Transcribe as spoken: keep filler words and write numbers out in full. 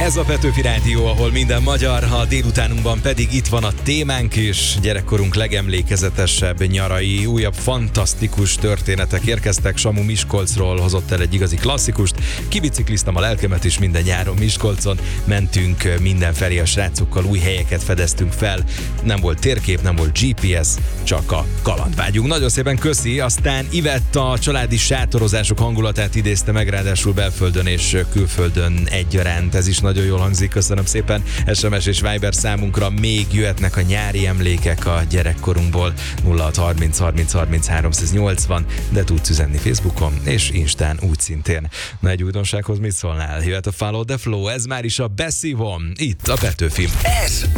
Ez a Petőfi Rádió, ahol minden magyar, a délutánunkban pedig itt van a témánk is. Gyerekkorunk legemlékezetesebb nyarai, újabb fantasztikus történetek érkeztek. Samu Miskolcról hozott el egy igazi klasszikust. Kibicikliztem a lelkemet is minden nyáron Miskolcon. Mentünk mindenfelé a srácokkal, új helyeket fedeztünk fel. Nem volt térkép, nem volt gé pé es, csak a kalandvágyunk. Nagyon szépen köszi. Aztán Ivetta a családi sátorozások hangulatát idézte meg, ráadásul belföldön és külföldön egyaránt. Ez is nagyon jól hangzik, köszönöm szépen. es em es és Viber számunkra még jöhetnek a nyári emlékek a gyerekkorunkból. nulla hat harminc harminc harminc háromszáznyolcvan, de tudsz üzenni Facebookon és Instán úgy szintén. Na, egy újdonsághoz mit szólnál? Jöhet a Follow the Flow, ez már is a beszívom, itt a Petőfi. Ez